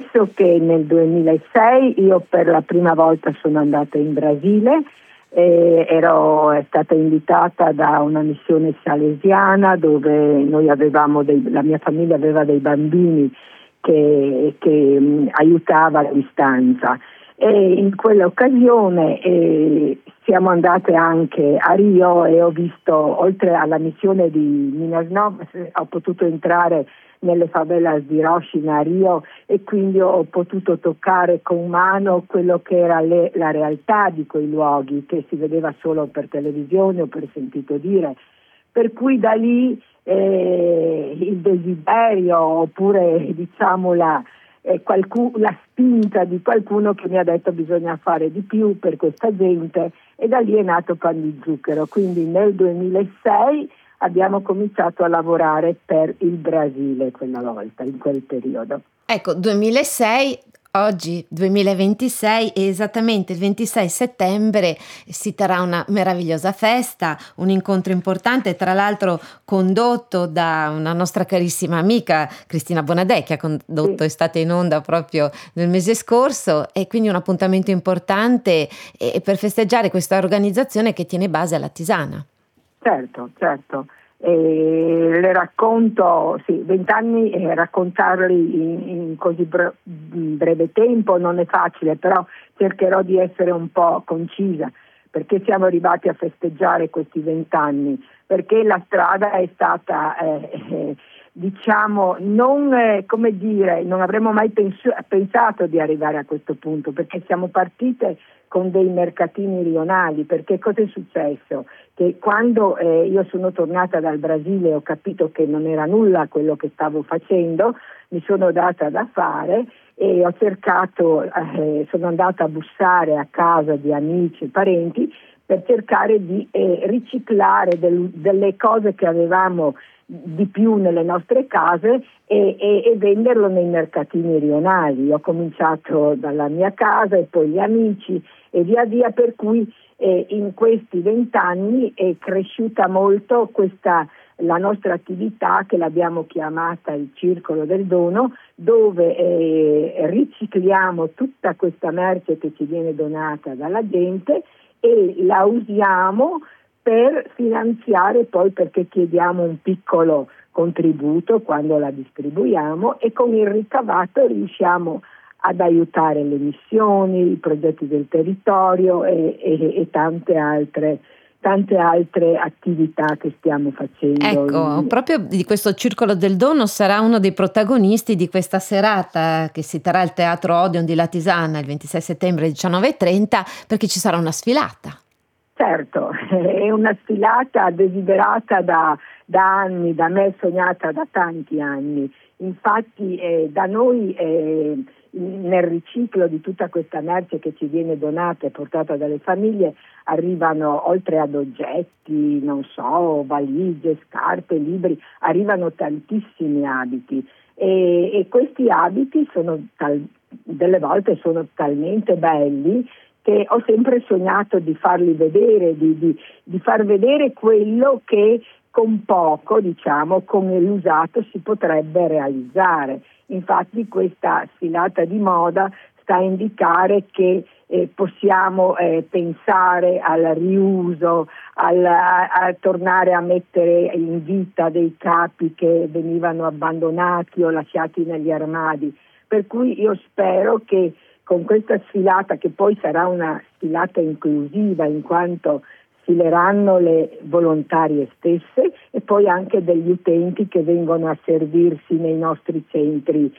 successo che nel 2006 io per la prima volta sono andata in Brasile, ero stata invitata da una missione salesiana dove noi avevamo la mia famiglia aveva dei bambini che aiutava a distanza, e in quell'occasione siamo andate anche a Rio e ho visto, oltre alla missione di Minas Novas, ho potuto entrare nelle favelas di Roshina a Rio e quindi ho potuto toccare con mano quello che era la realtà di quei luoghi, che si vedeva solo per televisione o per sentito dire. Per cui da lì il desiderio, oppure diciamo la spinta di qualcuno che mi ha detto bisogna fare di più per questa gente, e da lì è nato Pan di Zucchero. Quindi nel 2006 abbiamo cominciato a lavorare per il Brasile quella volta, in quel periodo. Ecco, 2006, oggi 2026, e esattamente il 26 settembre si terrà una meravigliosa festa, un incontro importante, tra l'altro condotto da una nostra carissima amica Cristina Bonadè, che ha condotto Estate in Onda proprio nel mese scorso, e quindi un appuntamento importante per festeggiare questa organizzazione che tiene base alla Tisana. Certo. Le racconto, 20 anni, raccontarli in così breve tempo non è facile, però cercherò di essere un po' concisa, perché siamo arrivati a festeggiare questi 20 anni, perché la strada è stata non avremmo mai pensato di arrivare a questo punto, perché siamo partite con dei mercatini rionali. Perché cosa è successo? Che quando io sono tornata dal Brasile ho capito che non era nulla quello che stavo facendo, mi sono data da fare e ho cercato, sono andata a bussare a casa di amici e parenti per cercare di riciclare delle cose che avevamo di più nelle nostre case e venderlo nei mercatini rionali. Ho cominciato dalla mia casa e poi gli amici e via via, per cui in questi 20 anni è cresciuta molto la nostra attività, che l'abbiamo chiamata il Circolo del Dono, dove ricicliamo tutta questa merce che ci viene donata dalla gente e la usiamo per finanziare poi, perché chiediamo un piccolo contributo quando la distribuiamo, e con il ricavato riusciamo ad aiutare le missioni, i progetti del territorio e tante altre attività che stiamo facendo. Ecco, proprio di questo Circolo del Dono sarà uno dei protagonisti di questa serata che si terrà al Teatro Odeon di Latisana il 26 settembre alle 19:30, perché ci sarà una sfilata. Certo, è una sfilata desiderata da anni, da me sognata da tanti anni. Infatti da noi nel riciclo di tutta questa merce che ci viene donata e portata dalle famiglie arrivano, oltre ad oggetti, valigie, scarpe, libri, arrivano tantissimi abiti e questi abiti delle volte sono talmente belli che ho sempre sognato di farli vedere, di far vedere quello che con poco, con l'usato si potrebbe realizzare. Infatti questa sfilata di moda sta a indicare che possiamo pensare al riuso, a tornare a mettere in vita dei capi che venivano abbandonati o lasciati negli armadi. Per cui io spero che con questa sfilata, che poi sarà una sfilata inclusiva in quanto sfileranno le volontarie stesse e poi anche degli utenti che vengono a servirsi nei nostri centri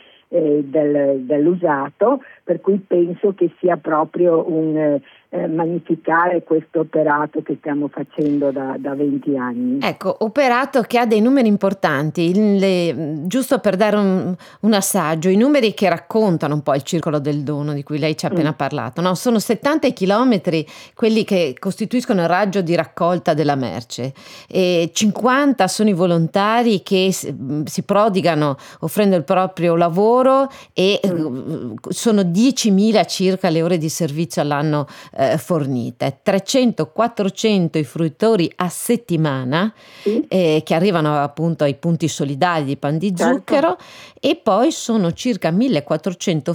dell'usato, per cui penso che sia proprio un magnificare questo operato che stiamo facendo da 20 anni. Ecco, operato che ha dei numeri importanti, giusto per dare un assaggio, i numeri che raccontano un po' il Circolo del Dono di cui lei ci ha appena parlato, no? Sono 70 chilometri quelli che costituiscono il raggio di raccolta della merce, e 50 sono i volontari che si prodigano offrendo il proprio lavoro, e sono 10.000 circa le ore di servizio all'anno fornite, 300-400 i fruitori a settimana che arrivano appunto ai punti solidali di Pan di Zucchero, e poi sono circa 1.400